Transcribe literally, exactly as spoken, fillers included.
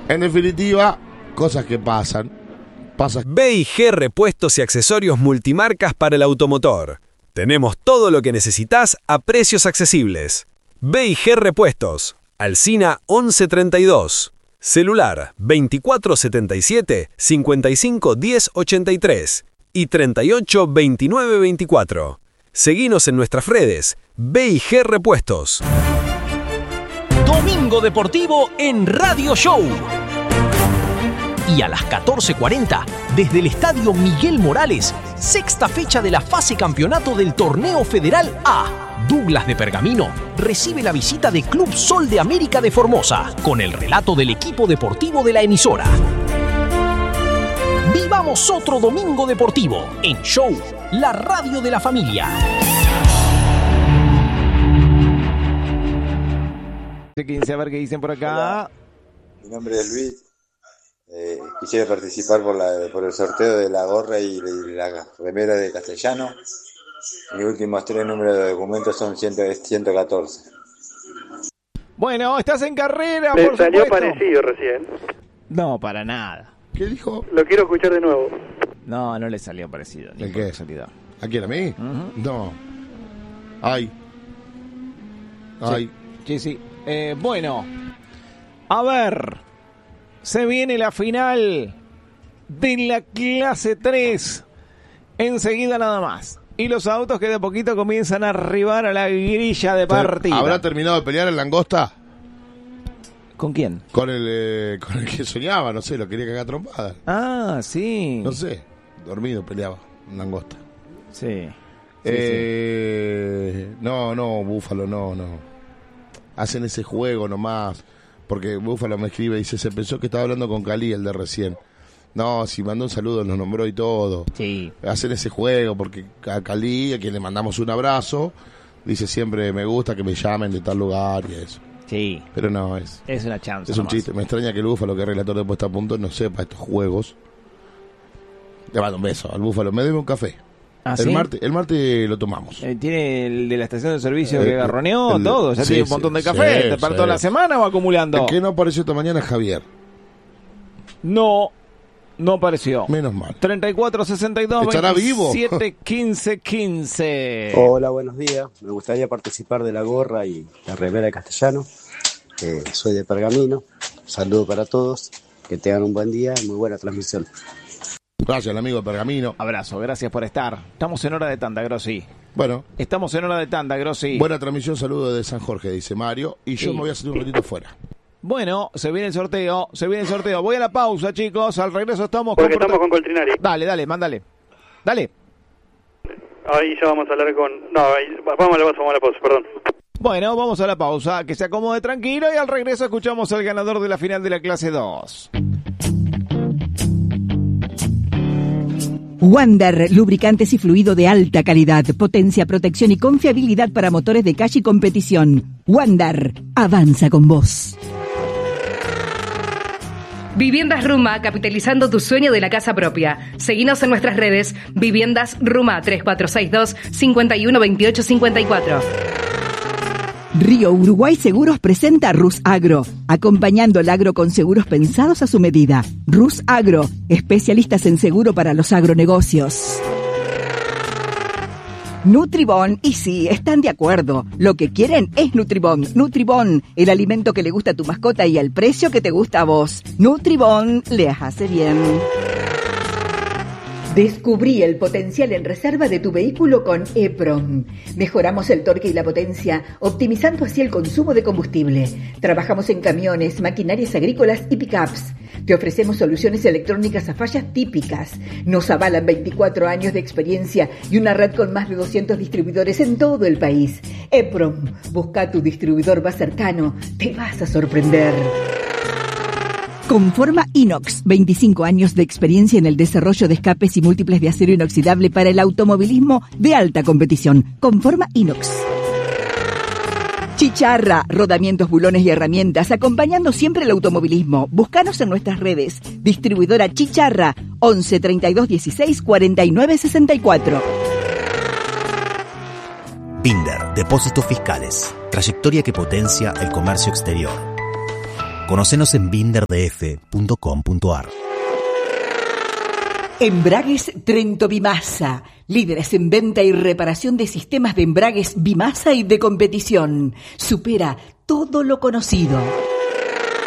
En definitiva, cosas que pasan. Pasa. B y G Repuestos y Accesorios Multimarcas para el automotor. Tenemos todo lo que necesitas a precios accesibles. B y G Repuestos, Alsina once treinta y dos. Celular veinticuatro setenta y siete, cincuenta y cinco diez ochenta y tres y treinta y ocho veintinueve veinticuatro. Seguinos en nuestras redes, B y G Repuestos. Domingo Deportivo en Radio Show. Y a las catorce cuarenta, desde el Estadio Miguel Morales, sexta fecha de la fase campeonato del Torneo Federal A. Douglas de Pergamino recibe la visita de Club Sol de América de Formosa, con el relato del equipo deportivo de la emisora. Vivamos otro Domingo Deportivo en Show, la radio de la familia. quince, a ver qué dicen por acá. Hola. Mi nombre es Luis. Eh, quisiera participar por, la, por el sorteo de la gorra y de la remera de Castellano. Mis últimos tres números de documentos son ciento catorce. Bueno, estás en carrera, Me por salió supuesto. parecido recién. No, para nada. ¿Qué dijo? Lo quiero escuchar de nuevo. No, no le salió parecido. ¿El qué? Casualidad. ¿A quién? ¿A mí? Uh-huh. No. Ay. Ay. Sí, sí. sí. Eh, bueno, a ver. Se viene la final de la clase tres. Enseguida nada más. Y los autos que de a poquito comienzan a arribar a la grilla de partida. ¿Habrá terminado de pelear el Langosta? ¿Con quién? Con el, eh, con el que soñaba, no sé, lo quería cagar trompada. Ah, sí. No sé, dormido peleaba un Langosta. Sí. sí, eh, sí. No, no, Búfalo, no, no. Hacen ese juego nomás. Porque Búfalo me escribe y dice, se pensó que estaba hablando con Cali, el de recién. No, si mandó un saludo, nos nombró y todo. Sí. Hacen ese juego, porque a Cali, a quien le mandamos un abrazo, dice siempre, me gusta que me llamen de tal lugar y eso. Sí. Pero no, es... Es una chance. Es un nomás. chiste. Me extraña que el Búfalo, que es relator de Puesta a Punto, no sepa estos juegos. Le mando un beso al Búfalo. Me debe un café. ¿Ah, el, sí? martes, el martes lo tomamos. Eh, ¿Tiene el de la estación de servicio Eh, que garroneó el- todo? ¿Ya sí, tiene un sí, montón de sí, café? ¿Te sí. para toda la semana o acumulando? El que no apareció esta mañana es Javier. No, no apareció. Menos mal. treinta y cuatro sesenta y dos ¿Estará vivo? veintisiete quince quince. Hola, buenos días. Me gustaría participar de la gorra y la remera de Castellano. Eh, soy de Pergamino. Saludo para todos. Que tengan un buen día y muy buena transmisión. Gracias, el amigo de Pergamino. Abrazo, gracias por estar. Estamos en hora de tanda, Grossi. Bueno. Estamos en hora de tanda, Grossi. Buena transmisión, saludo de San Jorge, dice Mario. Y yo Sí. me voy a hacer un ratito fuera. Bueno, se viene el sorteo, se viene el sorteo. Voy a la pausa, chicos. Al regreso estamos Porque con... estamos con Coltrinari. Dale, dale, mándale. Dale. Ahí ya vamos a hablar con... No, ahí... vamos a la pausa, vamos a la pausa, perdón. Bueno, vamos a la pausa, que se acomode tranquilo y al regreso escuchamos al ganador de la final de la clase dos. Wander, lubricantes y fluido de alta calidad, potencia, protección y confiabilidad para motores de calle y competición. Wander, avanza con vos. Viviendas Ruma, capitalizando tu sueño de la casa propia. Seguinos en nuestras redes, Viviendas Ruma, tres cuatro seis dos, cinco uno dos ocho cinco cuatro. Río Uruguay Seguros presenta Rus Agro, acompañando el agro con seguros pensados a su medida. Rus Agro, especialistas en seguro para los agronegocios. Nutribón, y sí, están de acuerdo. Lo que quieren es Nutribón. Nutribón, el alimento que le gusta a tu mascota y al precio que te gusta a vos. Nutribón, les hace bien. Descubrí el potencial en reserva de tu vehículo con EPROM. Mejoramos el torque y la potencia, optimizando así el consumo de combustible. Trabajamos en camiones, maquinarias agrícolas y pickups. Te ofrecemos soluciones electrónicas a fallas típicas. Nos avalan veinticuatro años de experiencia y una red con más de doscientos distribuidores en todo el país. EPROM, busca tu distribuidor más cercano. Te vas a sorprender. Conforma Inox, veinticinco años de experiencia en el desarrollo de escapes y múltiples de acero inoxidable para el automovilismo de alta competición. Conforma Inox. Chicharra, rodamientos, bulones y herramientas, acompañando siempre el automovilismo. Búscanos en nuestras redes. Distribuidora Chicharra, once treinta y dos dieciséis cuarenta y nueve sesenta y cuatro. Binder, Depósitos Fiscales. Trayectoria que potencia el comercio exterior. Conocenos en binderdf punto com punto ar. Embragues Trento Bimasa, líderes en venta y reparación de sistemas de embragues Bimasa y de competición. Supera todo lo conocido.